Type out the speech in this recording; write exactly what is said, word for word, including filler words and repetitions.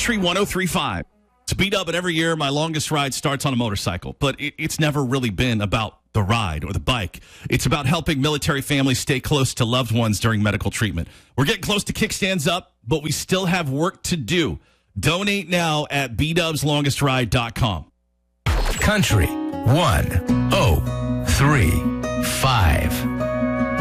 Country one oh three point five. It's B-Dub, and every year my longest ride starts on a motorcycle. But it, it's never really been about the ride or the bike. It's about helping military families stay close to loved ones during medical treatment. We're getting close to Kickstands Up, but we still have work to do. Donate now at b dubs longest ride dot com. Country one oh three point five.